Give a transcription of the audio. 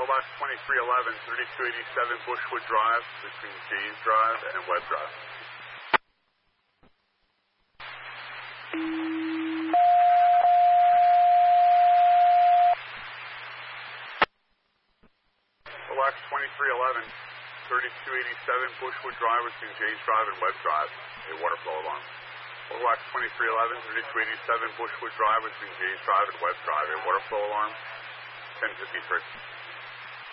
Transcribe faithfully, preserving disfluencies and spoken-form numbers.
Lobox twenty-three eleven, thirty-two eighty-seven Bushwood Drive between James Drive and Webb Drive. Lobox twenty-three eleven, thirty-two eighty-seven Bushwood Drive between James Drive and Webb Drive. A water flow alarm. Lobox twenty-three eleven, thirty-two eighty-seven Bushwood Drive between James Drive and Webb Drive. A water flow alarm. ten fifty-three.